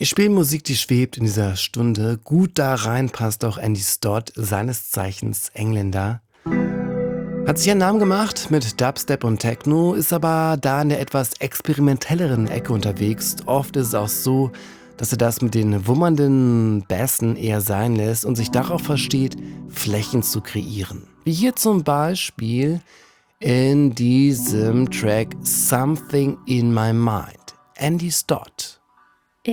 Ich spiele Musik, die schwebt in dieser Stunde. Gut da rein passt auch Andy Stott, seines Zeichens Engländer. Hat sich einen Namen gemacht mit Dubstep und Techno, ist aber da in der etwas experimentelleren Ecke unterwegs. Oft ist es auch so, dass er das mit den wummernden Bässen eher sein lässt und sich darauf versteht, Flächen zu kreieren. Wie hier zum Beispiel in diesem Track Something in My Mind. Andy Stott.